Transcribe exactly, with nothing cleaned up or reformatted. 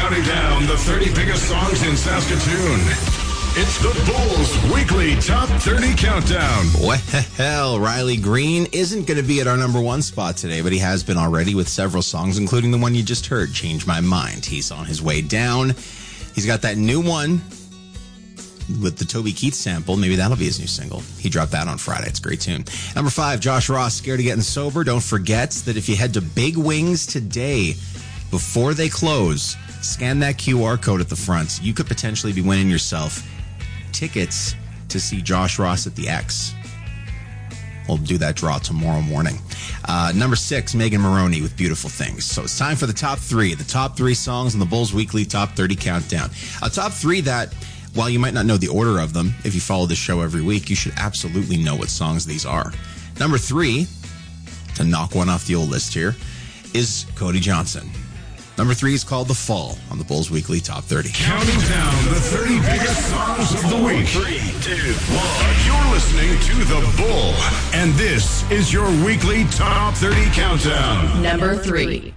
counting down the thirty biggest songs in Saskatoon. It's the Bulls Weekly Top thirty Countdown. Well, Riley Green isn't going to be at our number one spot today, but he has been already with several songs, including the one you just heard, Change My Mind. He's on his way down. He's got that new one with the Toby Keith sample. Maybe that'll be his new single. He dropped that on Friday. It's a great tune. Number five, Josh Ross, Scared of Getting Sober. Don't forget that if you head to Big Wings today, before they close, scan that Q R code at the front. You could potentially be winning yourself tickets to see Josh Ross at the X. We'll do that draw tomorrow morning. Uh, number six, Megan Moroney with Beautiful Things. So it's time for the top three, the top three songs in the Bulls Weekly Top thirty Countdown. A top three that, while you might not know the order of them, if you follow the show every week, you should absolutely know what songs these are. Number three, to knock one off the old list here, is Cody Johnson. Number three is called The Fall on the Bulls Weekly Top thirty. Counting down the thirty biggest songs of the week. Three, two, one. You're listening to The Bull, and this is your weekly Top thirty Countdown. Number three.